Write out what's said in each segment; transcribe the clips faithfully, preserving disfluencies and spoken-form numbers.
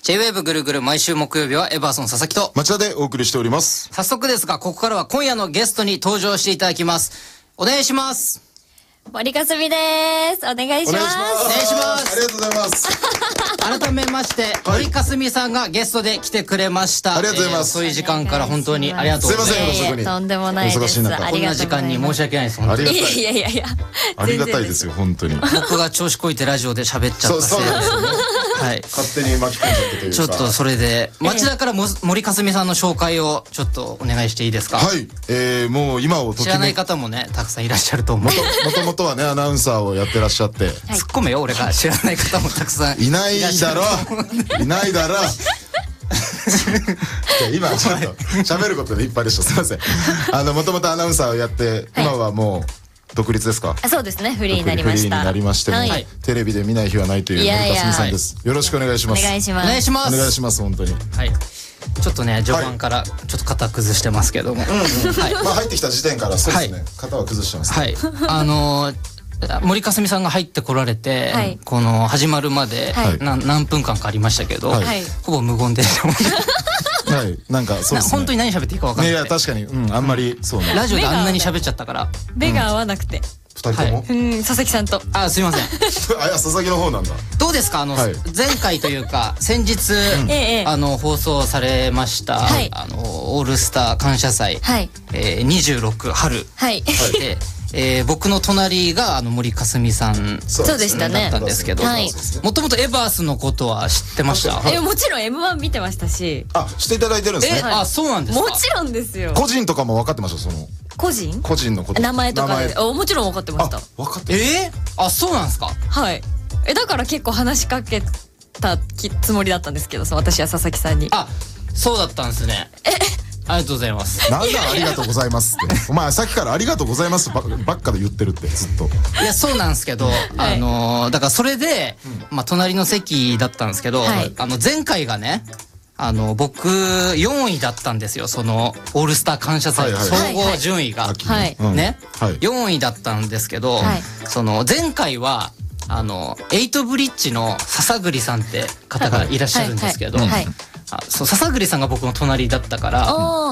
ジェイウェーブ ぐるぐる毎週木曜日はエバーソン佐々木と町田でお送りしております。 早速ですが、ここからは今夜のゲストに登場していただきます。お願いします。 森かすみです。お願いします。 お願いします。 お願いします。 ありがとうございます。 改めまして、森かすみさんがゲストで来てくれました。 ありがとうございます。 えー、遅い時間から本当にありがとうございます。 すいません、遅くに。 とんでもないです。 お忙しい中。 こんな時間に申し訳ないです。本当に。 ありがたい。 いやいやいや。 ありがたいですよ、本当に。 僕が調子こいてラジオで喋っちゃったせいで。はい。 勝手に巻き込んじゃってというか。 ちょっとそれで、町田からも森かすみさんの紹介をちょっとお願いしていいですか。 はい。えー、もう今をときめ知らない方もね、たくさんいらっしゃると思う。 もともとはね、アナウンサーをやってらっしゃって。 突っ込めよ、俺が知らない方もたくさん。 いないだろ。いないだろ。今ちょっと喋ることでいっぱいでした。すみません。あのもともとアナウンサーをやって、今はもう独立ですか。 あ、そうですね。フリーになりました。 フリーになりまして、 はい、 テレビで見ない日はないという森かすみさんです。よろしくお願いします。 お願いします。 お願いします。 お願いします本当に。 はい。ちょっとね、序盤からちょっと肩崩してますけども。 はい。まあ入ってきた時点からそうですね。肩は崩してます。 はい。あの森かすみさんが入ってこられて、はい、この始まるまで、はい、な何分間かありましたけど、はい、ほぼ無言ではい、なんかそうですね。 本当に何喋っていいか分かんない。 いや確かに、うん、あんまりそうね。 ラジオであんなに喋っちゃったから、 目が合わなくて。 二人とも？ うん、佐々木さんと。 あ、すいません。 あ、いや佐々木の方なんだ。 どうですか、あの前回というか先日あの放送されましたあのオールスター感謝祭にじゅうろく春で。えー、僕の隣があの森かすみさんそうでしたね。 だったんですけど、もともとエバースのことは知ってました？ え、もちろん エムワン 見てましたし。 あ、していただいてるんですね。 あ、そうなんですか。 もちろんですよ。 個人とかも分かってました？その個人？ 個人のこと。 名前とかで。あ、もちろん分かってました。 分かって。 えー、あ、そうなんですか。 はい。え、だから結構話しかけたつもりだったんですけど、私は佐々木さんに。 あ、そうだったんですね。え。ありがとうございます。 なんだありがとうございますって。お前さっきからありがとうございますばっかで言ってるってずっと。 いやそうなんですけど、あのだからそれでまあ隣の席だったんですけど、あの前回がね、あの僕よんいだったんですよ。そのオールスター感謝祭の総合順位がねよんいだったんですけど、その前回はあのエイトブリッジの笹栗さんって方がいらっしゃるんですけど。あ、そう、笹栗さんが僕の隣だったから、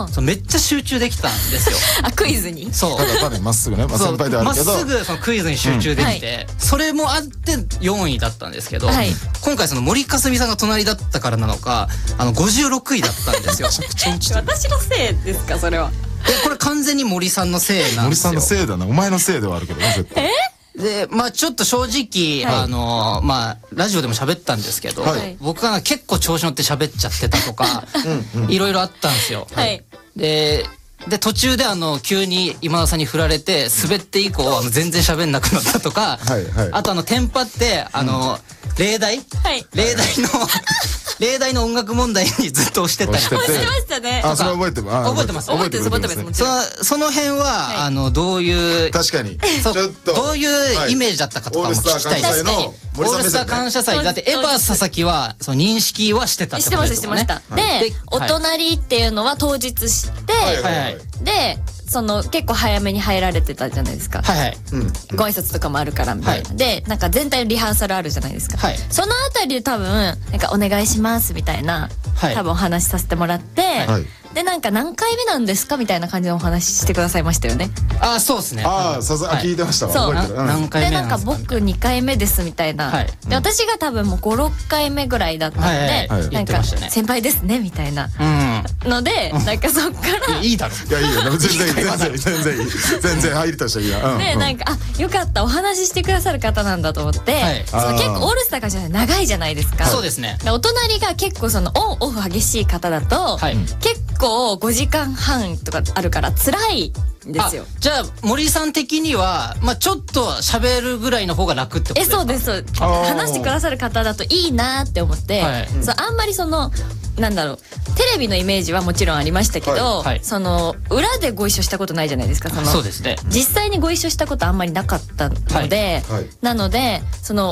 そうめっちゃ集中できたんですよ。 あ、クイズに。 そう。 ただただまっすぐね、まあ、先輩であるけど。 まっすぐそのクイズに集中できて、うん、それもあってよんいだったんですけど、はい、今回その森かすみさんが隣だったからなのか、あのごじゅうろくいだったんですよ。 私のせいですか、それは。 いや、これ完全に森さんのせいなんですよ。 森さんのせいだな、お前のせいではあるけどね、絶対。 え？ で、まあちょっと正直、はい、あのー、まあラジオでも喋ったんですけど、はい、僕が結構調子乗って喋っちゃってたとか、いろいろあったんですよ。はい、で、で途中であの急に今田さんに振られて滑って以降あの全然喋んなくなったとか、はい、はい、あとあのテンパってあの、うん、例題、はい、例題の例題の音楽問題にずっと押してたりとか。 押してましたね。 あ、それ覚えてます。 覚えてます。 覚えてます。覚えてます。 そのその辺はあのどういう確かにちょっとどういうイメージだったかとかも聞きたいです。オールスター感謝祭だってエバース佐々木はその認識はしてたってことですよね。 してましたしてました。で、お隣っていうのは当日知って、で。その結構早めに入られてたじゃないですか。はいはい。ご挨拶とかもあるからみたいな。で、なんか全体のリハーサルあるじゃないですか。はい。そのあたりで多分なんかお願いしますみたいな多分お話しさせてもらって、でなんか何回目なんですかみたいな感じのお話してくださいましたよね。 ああそうですね。 ああささ聞いてましたわ。 そう。 何回目でなんか僕にかいめですみたいな。で私が多分もうごろっかいめぐらいだったので、なんか先輩ですねみたいなのでなんかそっからいいだろ。 いやいいよ全然全然全然いい全然入りとしたらいいや。 でなんかあよかったお話ししてくださる方なんだと思って、結構オールスターがじゃ長いじゃないですか。 そうですね。 お隣が結構そのオンオフ激しい方だと結構ごじかんはんとかあるから辛いんですよ。 じゃあ森さん的にはまあちょっと喋るぐらいの方が楽ってことですか？ え、そうです。話してくださる方だといいなって思って、そうあんまりそのなんだろうテレビのイメージはもちろんありましたけど、はい、その裏でご一緒したことないじゃないですか。そのそうですね。 実際にご一緒したことあんまりなかったので、はいはい、なのでその